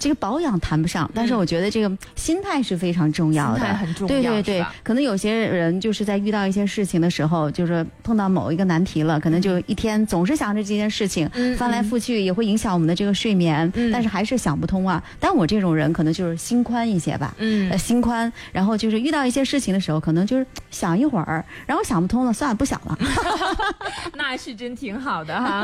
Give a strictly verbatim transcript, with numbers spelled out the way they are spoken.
这个保养谈不上，但是我觉得这个心态是非常重要的， 心态很重要， 对对对，可能有些人就是在遇到一些事情的时候，就是碰到某一个难题了，可能就一天总是想着这件事情，嗯、翻来覆去也会影响我们的这个睡眠，嗯、但是还是想不通啊。但我这种人可能就是心宽一些吧，嗯，呃、心宽，然后就是遇到一些事情的时候，可能就是想一会儿，然后想不通了，算了，不想了。 那是真挺好的哈。